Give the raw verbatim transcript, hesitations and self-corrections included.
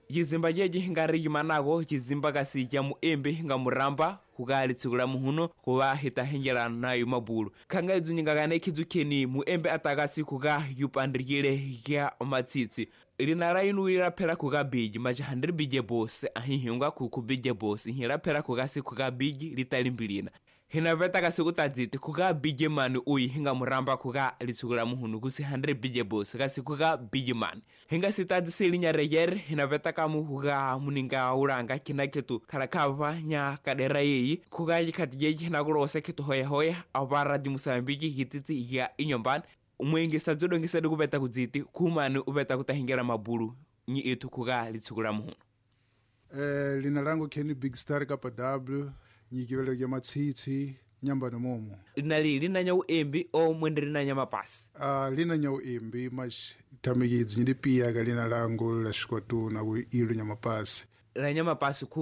Yizimba jeji ngari yumanako yizimba kasi ya muembe nga muramba kugali tsigula muhuno kuwa hita hinjela nayo mabulu kanga izu nyingagane kizukeni muembe atagasi kuga yupandrigile ya matsitsi linara inu ira pera kuga biji majahandri bije boss ahihunga kuku bije boss hira pera kuga si kuga biji litalimbilina hina veta kasi utadziti kuga bije man uyi hinga muramba kuga litsugula muhunu kusi hundred bije boss kasi kuga bije man hinga sitadzi selinya reyer hina veta kamu kuga muninga uranga kinaketu karakava nya kadera yi kuga yikatijeji hina kulose kitu hoya hoya abara di Musambiki hititi ya inyomban umwenge sajodo ngisadu kubeta kudziti kumani ubeta kutahingera mabulu nyi etu kuga litsugula muhunu. Eh lina langu Kenny Big Star kapa W nyikivele ya matsitsi nyamba na momo. Nali lina nyau embi o mwendri na nyama pasi. Ah uh, lina nyau embi mas tamigi dzindi pia ga lina langu la shkotu na ilu nyama pasi. La nyama pasi